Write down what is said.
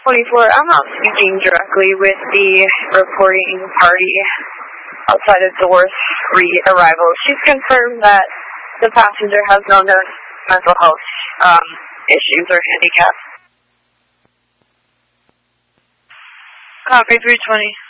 24, I'm not speaking directly with the reporting party outside of Doris re-arrival. She's confirmed that the passenger has no known mental health issues or handicaps. Copy 320.